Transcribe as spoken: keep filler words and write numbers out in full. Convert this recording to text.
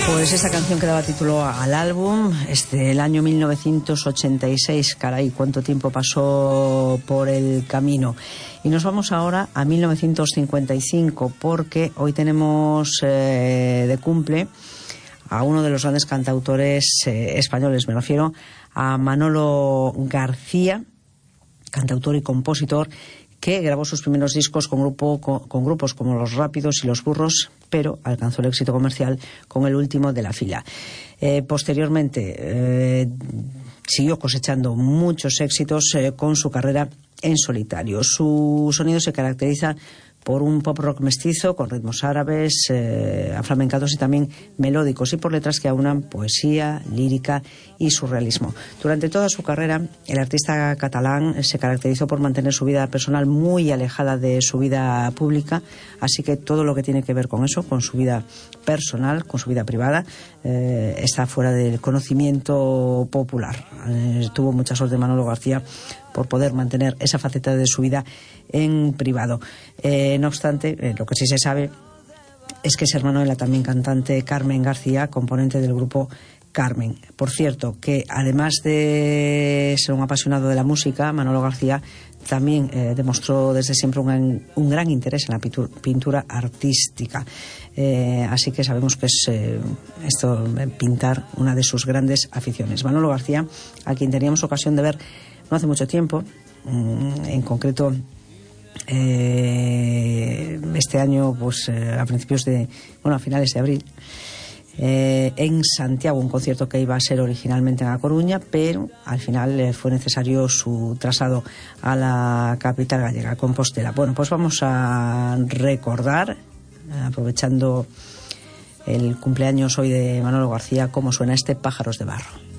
Pues esta canción que daba título al álbum es del año mil novecientos ochenta y seis. Caray, cuánto tiempo pasó por el camino. Y nos vamos ahora a mil novecientos cincuenta y cinco, porque hoy tenemos eh, de cumple a uno de los grandes cantautores eh, españoles. Me refiero a Manolo García, cantautor y compositor, que grabó sus primeros discos con, grupo, con, con grupos como Los Rápidos y Los Burros, pero alcanzó el éxito comercial con el último de la fila. Eh, posteriormente eh, siguió cosechando muchos éxitos eh, con su carrera en solitario. Su sonido se caracteriza por un pop rock mestizo con ritmos árabes, eh, aflamencados y también melódicos, y por letras que aunan poesía, lírica y surrealismo. Durante toda su carrera, el artista catalán se caracterizó por mantener su vida personal muy alejada de su vida pública, así que todo lo que tiene que ver con eso, con su vida personal, con su vida privada, eh, está fuera del conocimiento popular. Eh, tuvo mucha suerte Manolo García por poder mantener esa faceta de su vida en privado. Eh, no obstante, eh, lo que sí se sabe es que es hermano de la también cantante Carmen García, componente del grupo Carmen. Por cierto, que además de ser un apasionado de la música, Manolo García también eh, demostró desde siempre un, un gran interés en la pintura, pintura artística. Eh, así que sabemos que es eh, esto, eh, pintar, una de sus grandes aficiones. Manolo García, a quien teníamos ocasión de ver no hace mucho tiempo, en concreto eh, este año, pues eh, a principios de, bueno, a finales de abril, eh, en Santiago, un concierto que iba a ser originalmente en A Coruña, pero al final eh, fue necesario su traslado a la capital gallega, Compostela. Bueno, pues vamos a recordar, aprovechando el cumpleaños hoy de Manolo García, cómo suena este Pájaros de Barro.